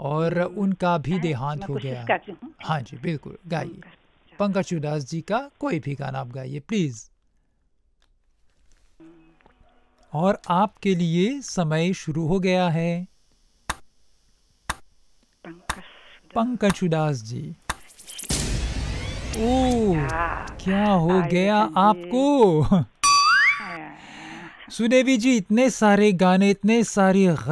और उनका भी है, देहांत मैं हो कोशिश गया। करती हूँ। हाँ जी, बिल्कुल गाइए। पंकज पंकज उधास जी का कोई भी गाना आप गाइए प्लीज। और आपके लिए समय शुरू हो गया है। पंकज पंकज उधास जी। भैया। ओह, क्या हो हाय गया बच्चन आपको? जी। सुदेवी जी, इतने सारे गाने, इतने सारी